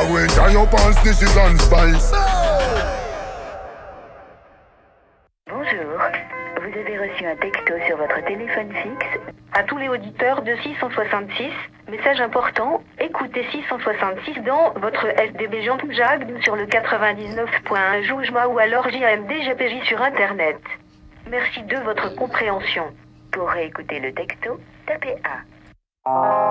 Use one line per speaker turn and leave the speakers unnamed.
I went high up on stitches and spice.
Bonjour, vous avez reçu un texto sur votre téléphone fixe. À tous les auditeurs de 666, message important, écoutez 666 dans votre SDB Jean Jacques sur le 99.1 Joujma ou alors JMD sur Internet. Merci de votre compréhension. Pour réécouter le texto, tapez 1.